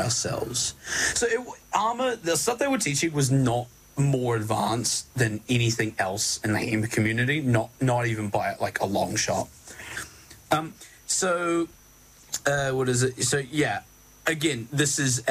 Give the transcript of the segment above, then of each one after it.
ourselves. So armor, the stuff they were teaching was not more advanced than anything else in the Hema community, not even by like a long shot. What is it? So yeah, again, this is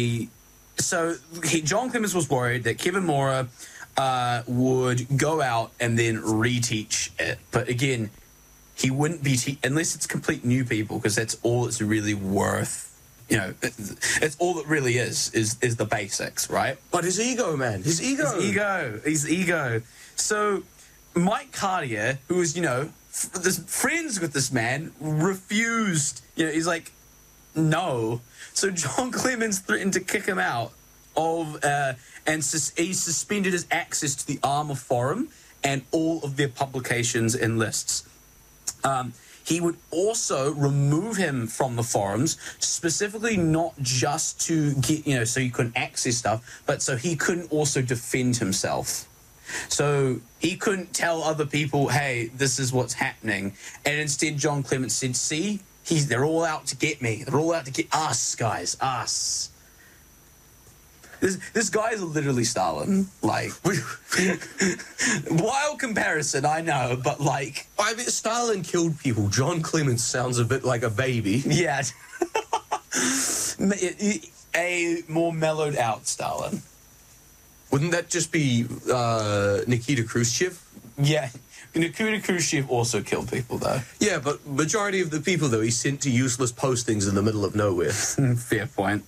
John Clements was worried that Kevin Mora would go out and then reteach it, but again, he wouldn't be unless it's complete new people, because that's all it's really worth. You know, it's all it really is the basics, right? But his ego, man. His ego. So Mike Cartier, who was, friends with this man, refused. He's like, no. So John Clements threatened to kick him out and he suspended his access to the Armour Forum and all of their publications and lists. He would also remove him from the forums, specifically not just to get, so he couldn't access stuff, but so he couldn't also defend himself. So he couldn't tell other people, hey, this is what's happening. And instead, John Clements said, see, they're all out to get me. They're all out to get us, guys, us. This guy is literally Stalin. Like, wild comparison, I know, but like... I mean, Stalin killed people. John Clements sounds a bit like a baby. Yeah. A more mellowed out Stalin. Wouldn't that just be Nikita Khrushchev? Yeah. Nikita Khrushchev also killed people, though. Yeah, but majority of the people, though, he sent to useless postings in the middle of nowhere. Fair point.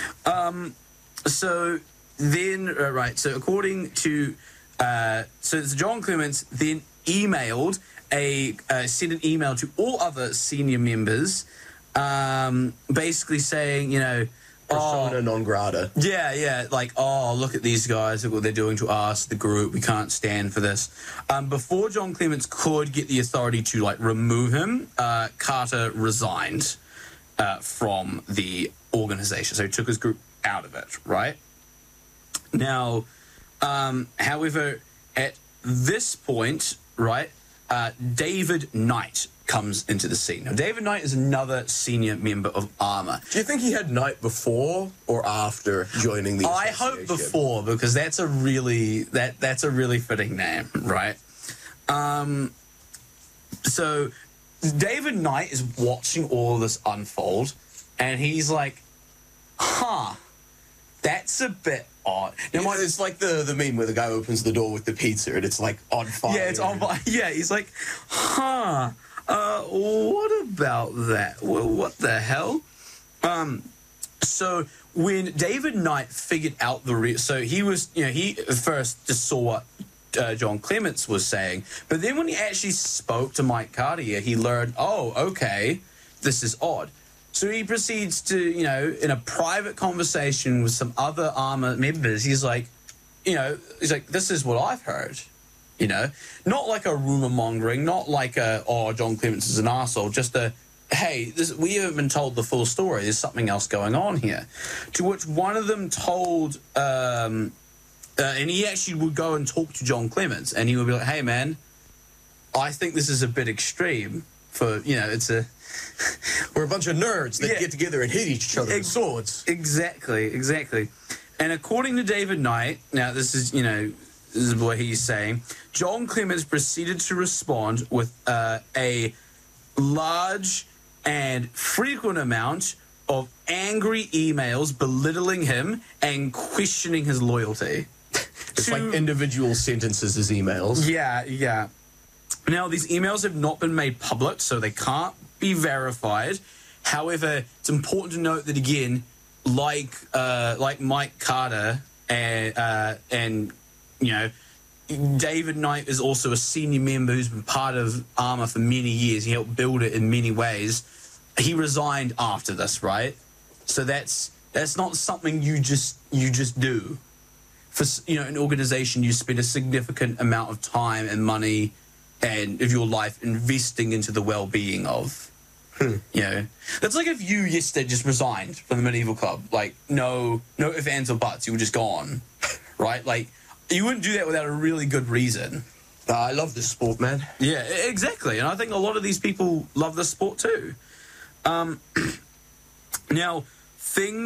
So then, so according to, so John Clements then emailed sent an email to all other senior members, basically saying, persona non grata. Yeah, like, look at these guys, look what they're doing to us, the group, we can't stand for this. Before John Clements could get the authority to, remove him, Carter resigned from the organization. So he took his group out of it, right? Now, however, at this point, right, David Knight comes into the scene. Now, David Knight is another senior member of Armour. Do you think he had Knight before or after joining the association? I hope before, because that's a really fitting name, right? So David Knight is watching all of this unfold, and he's like, that's a bit odd. Now, it's like the meme where the guy opens the door with the pizza and it's like on fire. Yeah, it's on fire. Yeah, he's like, what about that? What the hell? So when David Knight figured out so he was, he first just saw what John Clements was saying, but then when he actually spoke to Mike Cartier, he learned, okay, this is odd. So he proceeds to, in a private conversation with some other Armour members, he's like, this is what I've heard, not like a rumor mongering, not like John Clements is an arsehole, just hey, we haven't been told the full story. There's something else going on here. To which one of them told, and he actually would go and talk to John Clements, and he would be like, hey, man, I think this is a bit extreme for, we're a bunch of nerds that get together and hit each other with swords. Exactly. And according to David Knight, now this is what he's saying, John Clements proceeded to respond with a large and frequent amount of angry emails belittling him and questioning his loyalty. It's like individual sentences as emails. Yeah. Now, these emails have not been made public, so they can't be verified. However, it's important to note that, again, like Mike Carter and David Knight is also a senior member who's been part of Armour for many years. He helped build it in many ways. He resigned after this, right? So that's not something you just do. For an organization, you spend a significant amount of time and money and of your life investing into the well-being of. That's like if you yesterday just resigned from the Medieval Club. Like, no ifs, ands, or buts. You were just gone, right? Like, you wouldn't do that without a really good reason. I love this sport, man. Yeah, exactly. And I think a lot of these people love this sport too. Now, things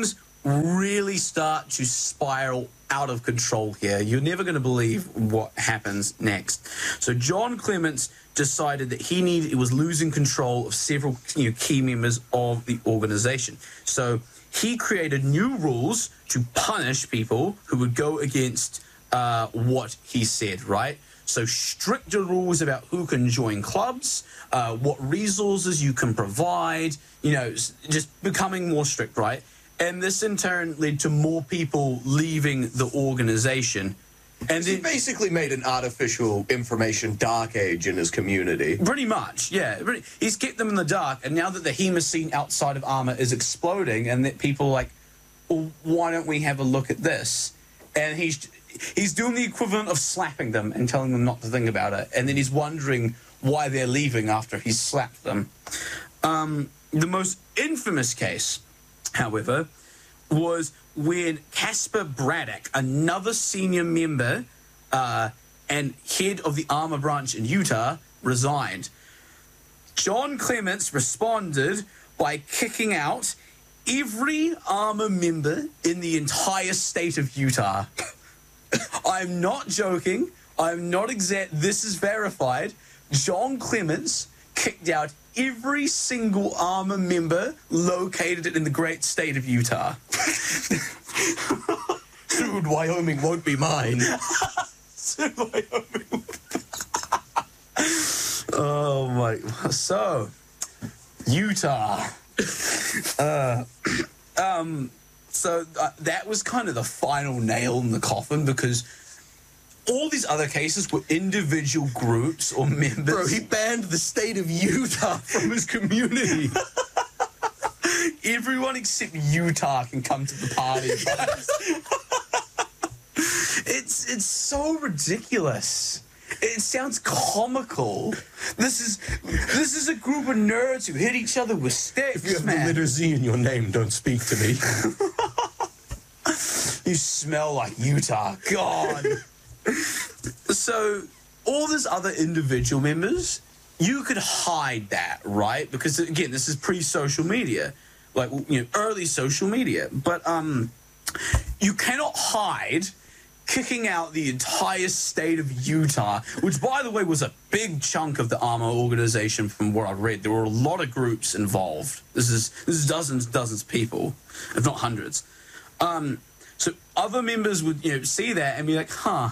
really start to spiral out of control here. You're never going to believe what happens next. So John Clements decided that he was losing control of several key members of the organization. So he created new rules to punish people who would go against what he said, right? So stricter rules about who can join clubs, what resources you can provide, just becoming more strict, right? And this in turn led to more people leaving the organization. And he basically made an artificial information dark age in his community. Pretty much, yeah. He's kept them in the dark, and now that the HEMA scene outside of Armour is exploding, and that people are like, well, why don't we have a look at this? And he's doing the equivalent of slapping them and telling them not to think about it, and then he's wondering why they're leaving after he's slapped them. The most infamous case, however, was when Casper Braddock, another senior member and head of the Armour branch in Utah, resigned. John Clements responded by kicking out every Armour member in the entire state of Utah. I'm not joking. I'm not this is verified. John Clements kicked out every single Armour member located in the great state of Utah. Soon Wyoming won't be mine. Soon Wyoming. Oh my. So, Utah. That was kind of the final nail in the coffin, because all these other cases were individual groups or members. Bro, he banned the state of Utah from his community. Everyone except Utah can come to the party, guys. It's so ridiculous. It sounds comical. This is a group of nerds who hit each other with sticks. If you have the letter Z in your name, don't speak to me. You smell like Utah. God. So, all these other individual members, you could hide that, right? Because, again, this is pre-social media. Like, early social media. But, you cannot hide kicking out the entire state of Utah, which, by the way, was a big chunk of the Armour organization from what I've read. There were a lot of groups involved. This is dozens of people, if not hundreds. So other members would, see that and be like, huh,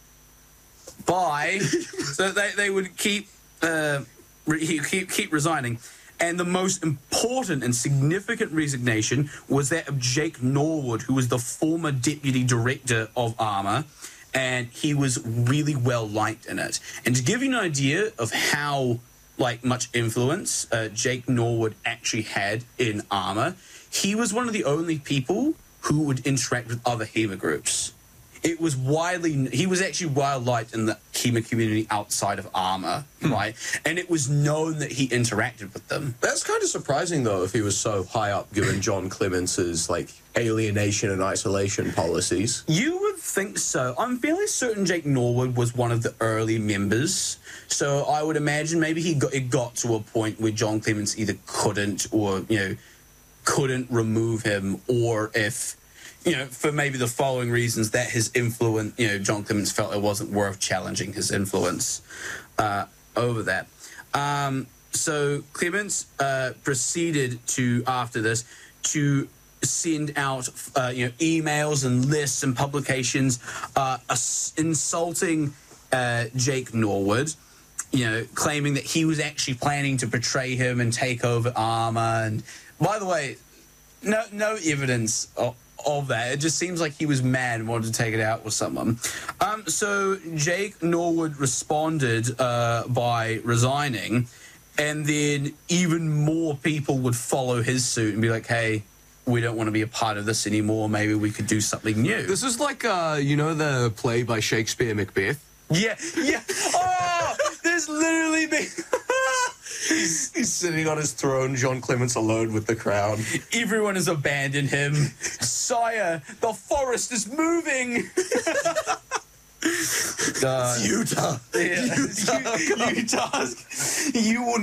bye. So they would keep resigning. And the most important and significant resignation was that of Jake Norwood, who was the former deputy director of Armour, and he was really well liked in it. And to give you an idea of how much influence Jake Norwood actually had in Armour, he was one of the only people who would interact with other HEMA groups. It was he was actually well liked in the HEMA community outside of Armour, right? And it was known that he interacted with them. That's kind of surprising, though, if he was so high up, given John Clements's, alienation and isolation policies. You would think so. I'm fairly certain Jake Norwood was one of the early members. So I would imagine maybe it got to a point where John Clements either couldn't or, couldn't remove him, or if, for maybe the following reasons, that his influence, John Clements felt it wasn't worth challenging his influence over that. So Clements proceeded after this, to send out, emails and lists and publications insulting Jake Norwood, claiming that he was actually planning to betray him and take over Armour. And by the way, no evidence of that. It just seems like he was mad and wanted to take it out with someone. So Jake Norwood responded by resigning, and then even more people would follow his suit and be like, hey, we don't want to be a part of this anymore. Maybe we could do something new. This is like, the play by Shakespeare, Macbeth? Yeah. Oh, there's literally been... He's sitting on his throne, John Clements alone with the crown. Everyone has abandoned him. Sire, the forest is moving. Utah. Yeah. Utah.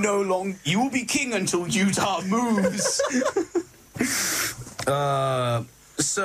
You will be king until Utah moves.